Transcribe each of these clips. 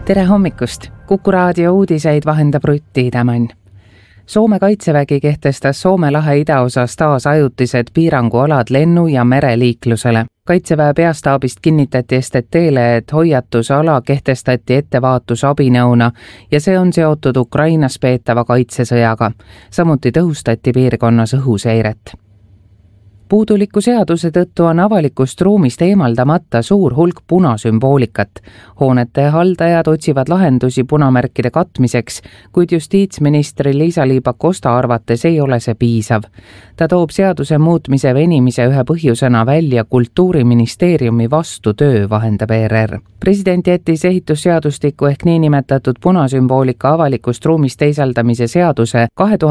Tere hommikust! Kuku raadio uudiseid vahendab Rutti Idamann. Soome kaitsevägi kehtestas Soome lahe idaosas taas ajutised piirangualad lennu- ja mereliiklusele. Kaitseväe peastaabist kinnitati STT-le, et hoiatusala kehtestati ettevaatusabinõuna ja see on seotud Ukrainas peetava kaitsesõjaga. Samuti tõhustati piirkonnas õhuseiret. Puuduliku seaduse tõttu on avalikust ruumist eemaldamata suur hulk punasümboolikat. Hoonete haldajad otsivad lahendusi punamärkide katmiseks, kuid justiitsministri Liisa-Ly Pakosta arvates ei ole see piisav. Ta toob seaduse muutmise venimise ühe põhjusena välja Kultuuriministeeriumi vastutöö, vahendab ERR. President jättis ehitusseadustiku ehk niinimetatud punasümboolika avalikust ruumist teisaldamise seaduse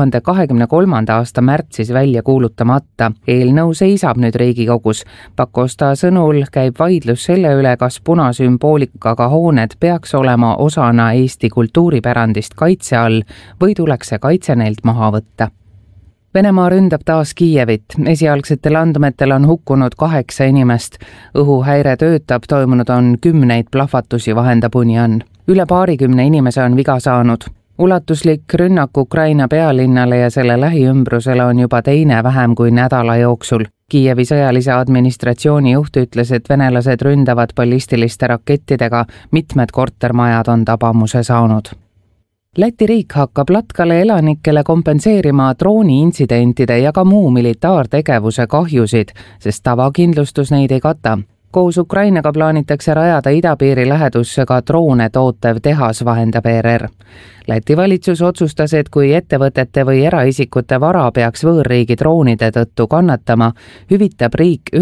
2023. aasta märtsis välja kuulutamata. Eelnõu seisab nüüd Riigikogus. Pakosta sõnul käib vaidlus selle üle, kas punasümboolikaga hooned peaks olema osana Eesti kultuuripärandist kaitse all või tuleks see kaitse neilt maha võtta. Venemaa ründab taas Kiievit. Esialgsetel andmetel on hukkunud 8 inimest. Õhuhäire töötab, toimunud on 10 plahvatusi, vahendab Union. Üle 20 inimese on viga saanud. Ulatuslik rünnak Ukraina pealinnale ja selle lähiümbrusele on juba teine vähem kui nädala jooksul. Kiievi sõjalise administratsiooni juht ütles, et venelased ründavad ballistiliste rakettidega, mitmed kortermajad on tabamuse saanud. Läti riik hakkab Latkale elanikele kompenseerima drooniintsidentide ja ka muu militaartegevuse kahjusid, sest tavakindlustus neid ei kata. Koos Ukrainaga plaanitakse rajada idapiiri lähedusse ka droone tootev tehas, vahendab ERR. Läti valitsus otsustas, et kui ettevõtete või eraisikute vara peaks võõrriigi droonide tõttu kannatama, hüvitab riik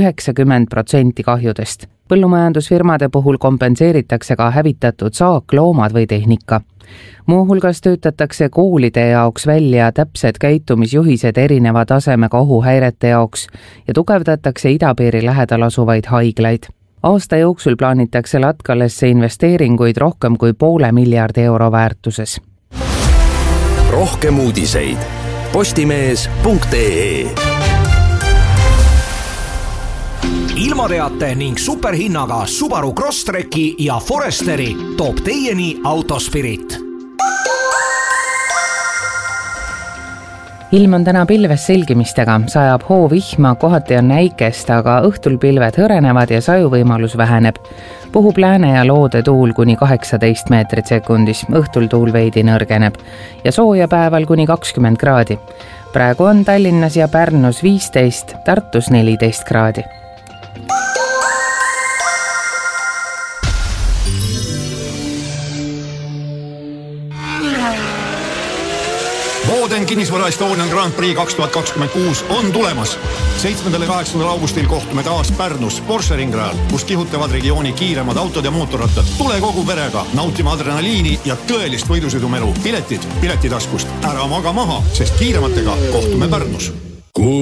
90% kahjudest. Põllumajandusfirmade puhul kompenseeritakse ka hävitatud saak, loomad või tehnika. Muuhulgas töötatakse koolide jaoks välja täpsed käitumisjuhised erineva tasemega ohuhäirete jaoks ja tugevdatakse idapiiri lähedal asuvaid haiglaid. Aasta jooksul plaanitakse Latkalesse investeeringuid rohkem kui 500 miljardi euro väärtuses. Rohkem uudiseid postimees.ee. Ilmateate ning superhinnaga Subaru Crosstreki ja Foresteri toob teieni Autospirit. Ilm on täna pilves selgimistega, sajab hoovihma, kohati on näikest, aga õhtul pilved hõrenevad ja sajuvõimalus väheneb. Puhub lääne ja loode tuul kuni 18 meetrit sekundis, õhtul tuul veidi nõrgeneb ja sooja päeval kuni 20 kraadi. Praegu on Tallinnas ja Pärnus 15, Tartus 14 kraadi. Boden kinnisvara Estonian Grand Prix 2026 on tulemas. 7. ja 8. augustil kohtume taas Pärnus Porsche ringrajal, kus kihutavad regiooni kiiremad autod ja mootorrattad. Tule kogu perega nautima adrenaliini ja tõelist võidusõidumelu. Piletid piletitaskust. Ära maga maha, sest kiirematega kohtume Pärnus.